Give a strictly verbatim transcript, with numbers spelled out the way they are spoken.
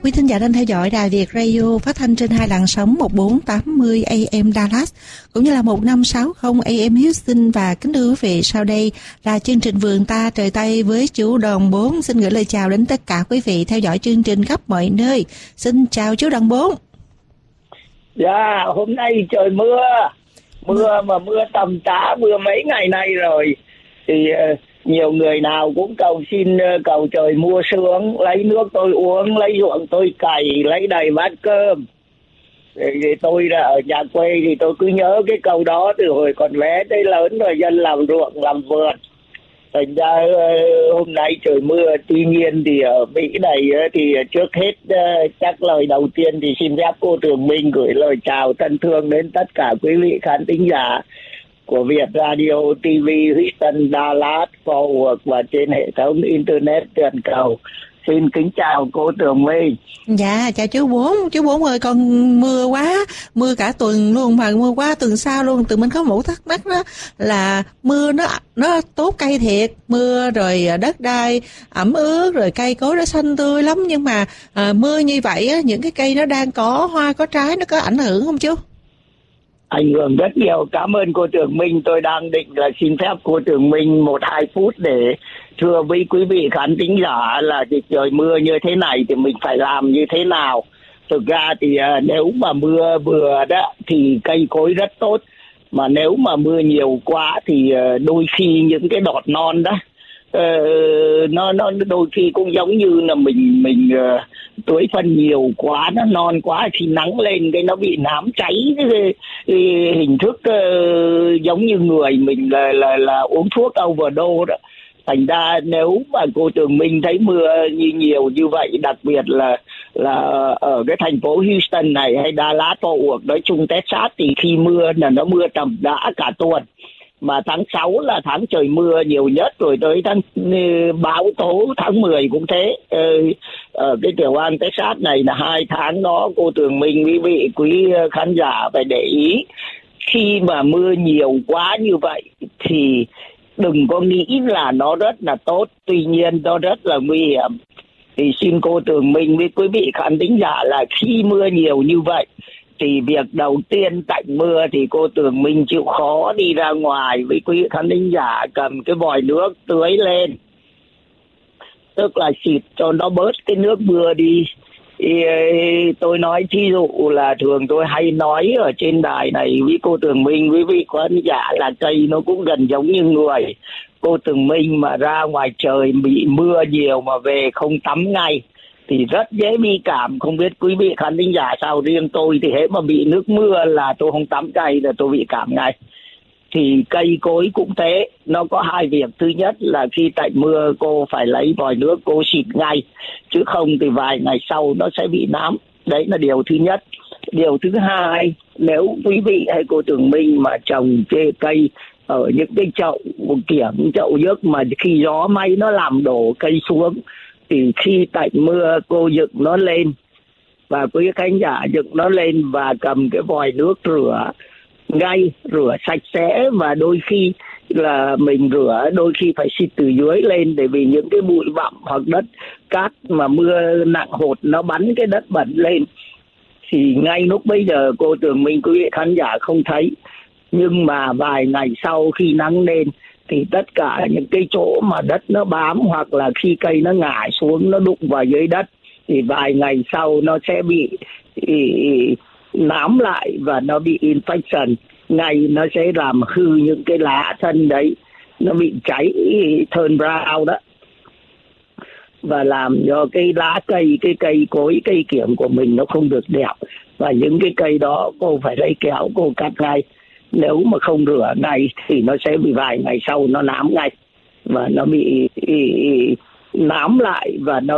Quý thính giả đang theo dõi Đài Việt Radio phát thanh trên hai làn sóng một bốn tám mươi A M Dallas cũng như là một năm sáu không A M Houston. Và kính thưa quý vị, sau đây là chương trình Vườn Ta Trời Tây với chú Đòn Bốn. Xin gửi lời chào đến tất cả quý vị theo dõi chương trình khắp mọi nơi. Xin chào chú Đòn Bốn. Dạ, hôm nay trời mưa, mưa mà mưa tầm tã, mưa mấy ngày nay rồi. Thì uh, nhiều người nào cũng cầu xin uh, cầu trời mưa sướng, lấy nước tôi uống, lấy ruộng tôi cày, lấy đầy bát cơm. Thì, thì tôi là ở nhà quê thì tôi cứ nhớ cái câu đó từ hồi còn bé tới lớn rồi, dân làm ruộng, làm vườn. Thành ra uh, hôm nay trời mưa. Tuy nhiên thì ở Mỹ này uh, thì trước hết uh, chắc lời đầu tiên thì xin phép cô Tường Minh gửi lời chào thân thương đến tất cả quý vị khán thính giả của Việt Radio ti vi Houston, Dallas, Fort Worth và trên hệ thống Internet toàn cầu. Xin kính chào cô Tường Minh. Dạ, chào chú Bốn. Chú Bốn ơi, con mưa quá, mưa cả tuần luôn, mà mưa quá tuần sau luôn. Tụi mình có một thắc mắc đó là mưa nó nó tốt cây thiệt, mưa rồi đất đai ẩm ướt, rồi cây cối nó xanh tươi lắm. Nhưng mà à, mưa như vậy á, những cái cây nó đang có hoa có trái nó có ảnh hưởng không chú? Ảnh hưởng rất nhiều. Cảm ơn cô Tường Minh. Tôi đang định là xin phép cô Tường Minh một hai phút để thưa với quý vị khán thính giả là trời mưa như thế này thì mình phải làm như thế nào. Thực ra thì uh, nếu mà mưa vừa đó thì cây cối rất tốt, mà nếu mà mưa nhiều quá thì uh, đôi khi những cái đọt non đó uh, nó nó đôi khi cũng giống như là mình mình uh, tưới phân nhiều quá, nó non quá thì nắng lên cái nó bị nám cháy. Cái, cái, cái hình thức uh, giống như người mình là là là uống thuốc overdose đó. Thành ra nếu mà cô Tường Minh thấy mưa như nhiều như vậy, đặc biệt là là ở cái thành phố Houston này hay Dallas, Fort Worth, nói chung Texas, thì khi mưa là nó mưa tầm đã cả tuần. Mà tháng sáu là tháng trời mưa nhiều nhất, rồi tới tháng bão tố tháng mười cũng thế. Ở cái tiểu bang Texas này là hai tháng đó cô Tường Minh, quý vị quý khán giả phải để ý. Khi mà mưa nhiều quá như vậy thì đừng có nghĩ là nó rất là tốt, tuy nhiên nó rất là nguy hiểm. Thì xin cô Tường Minh với quý vị khán thính giả là khi mưa nhiều như vậy thì việc đầu tiên tạnh mưa thì cô Tường Minh chịu khó đi ra ngoài với quý vị khán thính giả, cầm cái vòi nước tưới lên, tức là xịt cho nó bớt cái nước mưa đi. Thì tôi nói thí dụ là thường tôi hay nói ở trên đài này với cô Tường Minh, quý vị khán giả, là cây nó cũng gần giống như người. Cô Tường Minh mà ra ngoài trời bị mưa nhiều mà về không tắm ngay thì rất dễ bị cảm. Không biết quý vị khán thính giả sao, riêng tôi thì hễ mà bị nước mưa là tôi không tắm cây là tôi bị cảm ngay. Thì cây cối cũng thế, nó có hai việc. Thứ nhất là khi tạnh mưa cô phải lấy vòi nước cô xịt ngay, chứ không thì vài ngày sau nó sẽ bị nám. Đấy là điều thứ nhất. Điều thứ hai, nếu quý vị hay cô Tường Minh mà trồng cây cây ở những cái chậu kiểng, chậu nước mà khi gió may nó làm đổ cây xuống, thì khi tạnh mưa cô dựng nó lên, và quý khán giả dựng nó lên và cầm cái vòi nước rửa ngay, rửa sạch sẽ. Và đôi khi là mình rửa, đôi khi phải xịt từ dưới lên, để vì những cái bụi bặm hoặc đất cát mà mưa nặng hột nó bắn cái đất bẩn lên thì ngay lúc bây giờ cô Tường Minh quý vị khán giả không thấy, nhưng mà vài ngày sau khi nắng lên thì tất cả những cái chỗ mà đất nó bám, hoặc là khi cây nó ngả xuống nó đụng vào dưới đất, thì vài ngày sau nó sẽ bị ý, nám lại và nó bị infection ngay, nó sẽ làm hư những cái lá thân đấy, nó bị cháy turn brown đó, và làm cho cái lá cây, cái cây cối, cây kiểng của mình nó không được đẹp. Và những cái cây đó cô phải lấy kéo cô cắt ngay. Nếu mà không rửa ngay thì nó sẽ bị vài ngày sau nó nám ngay, và nó bị nám lại và nó